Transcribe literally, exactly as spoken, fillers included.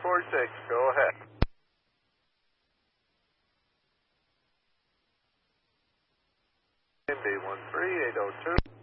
four six, go ahead. B one three eight oh two.